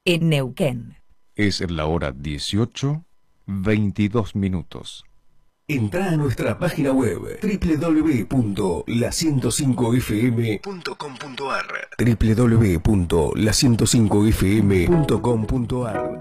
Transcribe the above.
en Neuquén. Es la hora 18:22. Entrá a nuestra página web www.la105fm.com.ar www.la105fm.com.ar